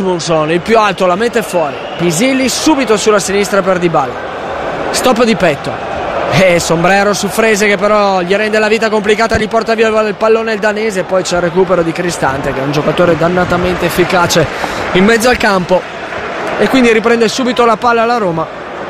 Edmundson, il più alto, la mette fuori. Pisilli subito sulla sinistra per Dybala, stop di petto e sombrero su Frese, che però gli rende la vita complicata, gli porta via il pallone il danese. Poi c'è il recupero di Cristante, che è un giocatore dannatamente efficace in mezzo al campo, e quindi riprende subito la palla alla Roma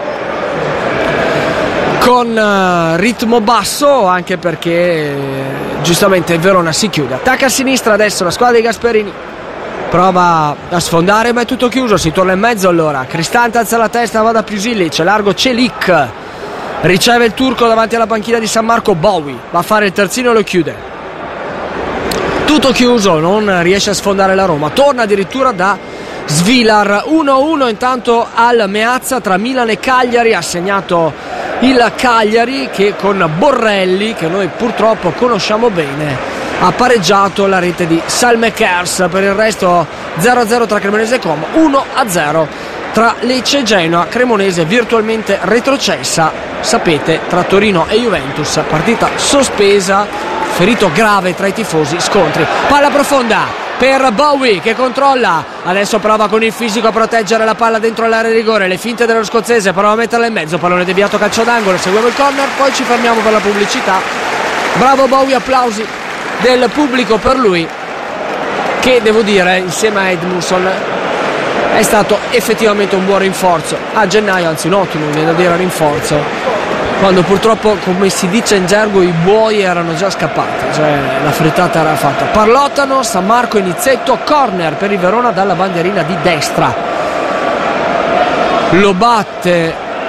con ritmo basso, anche perché giustamente il Verona si chiude. Attacca a sinistra adesso la squadra di Gasperini, prova a sfondare ma è tutto chiuso, si torna in mezzo. Allora Cristante alza la testa, va da Pisilli, c'è largo Çelik, riceve il turco davanti alla panchina di San Marco. Bowie va a fare il terzino e lo chiude, tutto chiuso, non riesce a sfondare la Roma. Torna addirittura da Svilar. 1-1 intanto al Meazza tra Milan e Cagliari. Ha segnato il Cagliari, che con Borrelli, che noi purtroppo conosciamo bene, ha pareggiato la rete di Salmekers. Per il resto 0-0 tra Cremonese e Como, 1-0 tra Lecce e Genoa. Cremonese virtualmente retrocessa, sapete, tra Torino e Juventus, partita sospesa, ferito grave tra i tifosi, scontri. Palla profonda per Bowie, che controlla, adesso prova con il fisico a proteggere la palla dentro l'area di rigore, le finte dello scozzese, prova a metterla in mezzo, pallone deviato, calcio d'angolo, seguiamo il corner, poi ci fermiamo per la pubblicità. Bravo Bowie, applausi del pubblico per lui, che devo dire insieme a Edmundson è stato effettivamente un buon rinforzo a gennaio, anzi un ottimo, viene da dire, rinforzo, quando purtroppo, come si dice in gergo, i buoi erano già scappati, cioè la frittata era fatta. Parlottano, San Marco inizietto, corner per il Verona dalla bandierina di destra, lo batte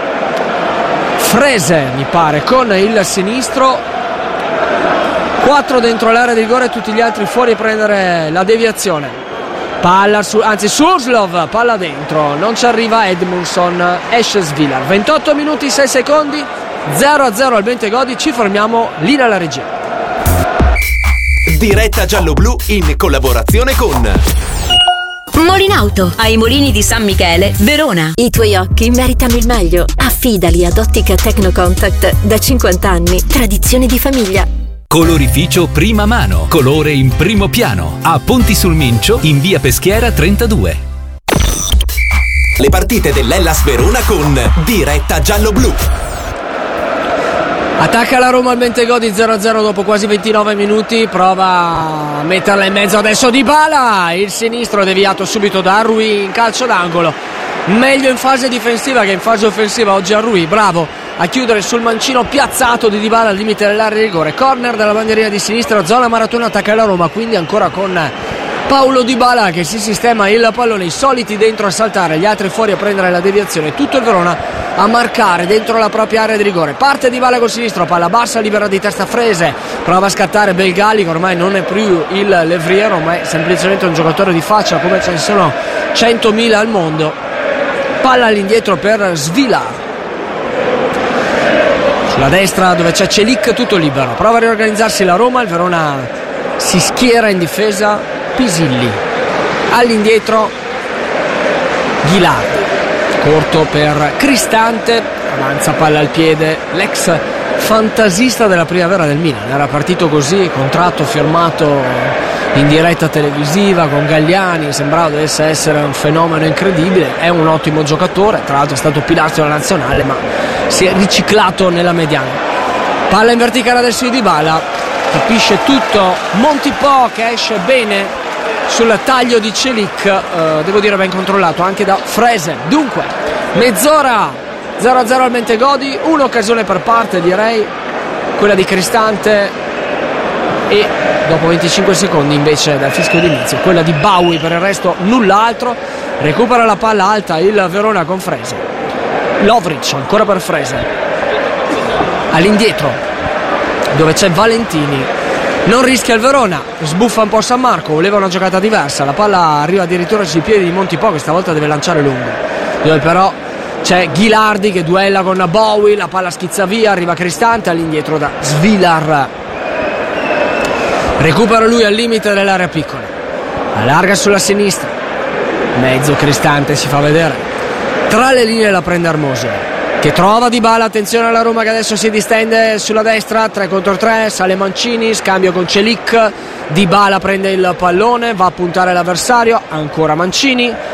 Frese mi pare con il sinistro, 4 dentro l'area di rigore, tutti gli altri fuori a prendere la deviazione. Palla Suslov, palla dentro, non ci arriva Edmundson, esce Svilar. 28 minuti 6 secondi, 0-0 al Bentegodi, ci fermiamo lì nella regia. Diretta giallo-blu in collaborazione con Molinauto, ai Molini di San Michele, Verona. I tuoi occhi meritano il meglio. Affidali ad Ottica Tecnocontact, da 50 anni, tradizione di famiglia. Colorificio Prima Mano, colore in primo piano, a Ponti sul Mincio, in via Peschiera 32. Le partite dell'Hellas Verona con Diretta giallo-blu. Attacca la Roma al Bentegodi, 0-0 dopo quasi 29 minuti, prova a metterla in mezzo adesso Dybala, il sinistro deviato subito da Rui in calcio d'angolo. Meglio in fase difensiva che in fase offensiva oggi a Rui, bravo a chiudere sul mancino piazzato di Dybala al limite dell'area di rigore. Corner dalla bandierina di sinistra, zona maratona, attacca la Roma, quindi ancora con Paulo Dybala che si sistema il pallone, i soliti dentro a saltare, gli altri fuori a prendere la deviazione, tutto il Verona a marcare dentro la propria area di rigore. Parte Dybala col sinistro, palla bassa, libera di testa Frese, prova a scattare Belgali, che ormai non è più il levriero ma è semplicemente un giocatore di faccia come ce ne sono 100.000 al mondo. Palla all'indietro per Svilar, sulla destra dove c'è Çelik, tutto libero, prova a riorganizzarsi la Roma, il Verona si schiera in difesa, Pisilli all'indietro, Ghilardi corto per Cristante, avanza palla al piede l'ex fantasista della primavera del Milan, era partito così, contratto firmato in diretta televisiva con Galliani, sembrava dovesse essere un fenomeno incredibile, è un ottimo giocatore, tra l'altro è stato pilastro della nazionale ma si è riciclato nella mediana. Palla in verticale adesso di Dybala, capisce tutto Montipò, che esce bene sul taglio di Çelik, devo dire ben controllato anche da Frese. Dunque mezz'ora 0-0 al Bentegodi, un'occasione per parte direi, quella di Cristante, e dopo 25 secondi invece dal fischio d'inizio quella di Bowie, per il resto null'altro. Recupera la palla alta il Verona con Frese, Lovric ancora per Frese, all'indietro dove c'è Valentini, non rischia il Verona, sbuffa un po' San Marco, voleva una giocata diversa, la palla arriva addirittura sui piedi di Montipò che stavolta deve lanciare lungo, dove però c'è Ghilardi che duella con Bowie, la palla schizza via, arriva Cristante all'indietro da Svilar, recupera lui al limite dell'area piccola, allarga sulla sinistra, mezzo Cristante si fa vedere, tra le linee la prende Hermoso che trova Dybala, attenzione alla Roma che adesso si distende sulla destra, 3 contro 3, sale Mancini, scambio con Çelik, Dybala prende il pallone, va a puntare l'avversario, ancora Mancini,